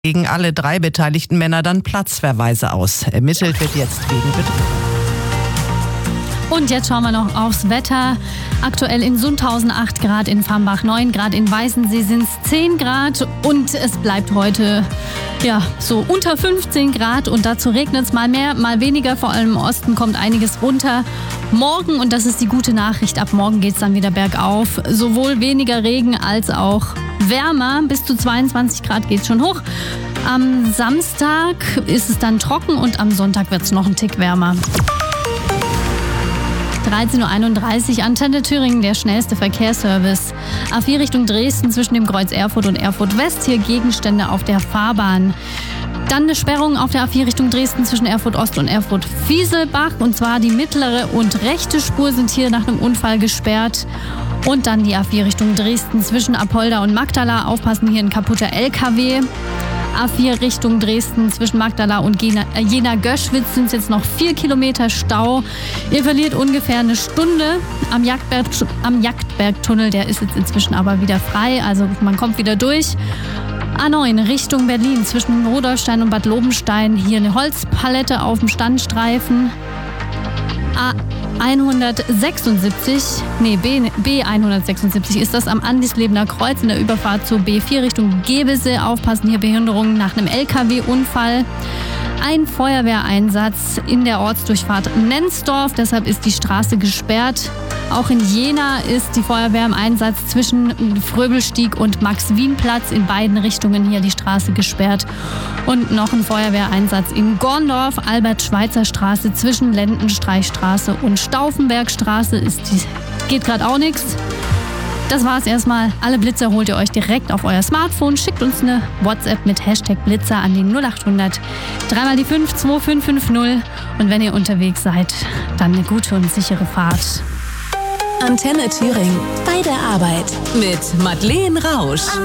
Gegen alle 3 beteiligten Männer dann Platzverweise aus. Ermittelt wird jetzt wegen Betrug. Und jetzt schauen wir noch aufs Wetter. Aktuell in Sundhausen 8 Grad, in Fambach 9 Grad, in Weißensee sind es 10 Grad und es bleibt heute so unter 15 Grad und dazu regnet es mal mehr, mal weniger, vor allem im Osten kommt einiges runter. Morgen, und das ist die gute Nachricht, ab morgen geht es dann wieder bergauf, sowohl weniger Regen als auch wärmer, bis zu 22 Grad geht es schon hoch. Am Samstag ist es dann trocken und am Sonntag wird es noch ein Tick wärmer. 13.31 Uhr, Antenne Thüringen, der schnellste Verkehrsservice. A4 Richtung Dresden zwischen dem Kreuz Erfurt und Erfurt West, hier Gegenstände auf der Fahrbahn. Dann eine Sperrung auf der A4 Richtung Dresden zwischen Erfurt Ost und Erfurt Fieselbach. Und zwar die mittlere und rechte Spur sind hier nach einem Unfall gesperrt. Und dann die A4 Richtung Dresden zwischen Apolda und Magdala. Aufpassen, hier ein kaputter LKW. A4 Richtung Dresden zwischen Magdala und Jena-Göschwitz sind es jetzt noch 4 Kilometer Stau. Ihr verliert ungefähr eine Stunde am Jagdbergtunnel. Der ist jetzt inzwischen aber wieder frei, also man kommt wieder durch. A9 Richtung Berlin zwischen Rudolfstein und Bad Lobenstein. Hier eine Holzpalette auf dem Standstreifen. B176 ist das am Andislebener Kreuz in der Überfahrt zur B4 Richtung Gebese. Aufpassen, hier Behinderungen nach einem LKW-Unfall. Ein Feuerwehreinsatz in der Ortsdurchfahrt Nenzdorf, deshalb ist die Straße gesperrt. Auch in Jena ist die Feuerwehr im Einsatz zwischen Fröbelstieg und Max-Wien-Platz. In beiden Richtungen hier die Straße gesperrt. Und noch ein Feuerwehreinsatz in Gorndorf, Albert-Schweitzer-Straße zwischen Lendenstreichstraße und Stauffenbergstraße. Geht gerade auch nichts. Das war's erstmal. Alle Blitzer holt ihr euch direkt auf euer Smartphone. Schickt uns eine WhatsApp mit Hashtag Blitzer an die 0800 3 die 5 2550. Und wenn ihr unterwegs seid, dann eine gute und sichere Fahrt. Antenne Thüringen. Bei der Arbeit. Mit Madeleine Rausch.